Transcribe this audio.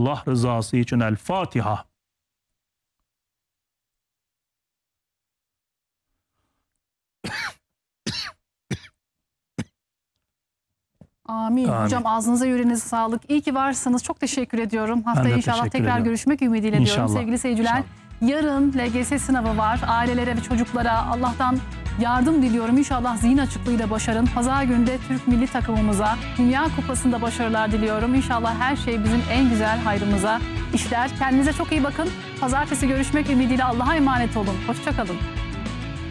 Allah rızası için. El Fatiha. Amin. Hocam ağzınıza yüreğinize sağlık. İyi ki varsınız. Çok teşekkür ediyorum. Haftaya inşallah tekrar görüşmek ümidiyle diyorum. Sevgili seyirciler, yarın LGS sınavı var. Ailelere ve çocuklara Allah'tan yardım diliyorum. İnşallah zihin açıklığıyla başarın. Pazar günü de Türk milli takımımıza Dünya Kupası'nda başarılar diliyorum. İnşallah her şey bizim en güzel hayrımıza işler. Kendinize çok iyi bakın. Pazartesi görüşmek ümidiyle Allah'a emanet olun. Hoşça kalın.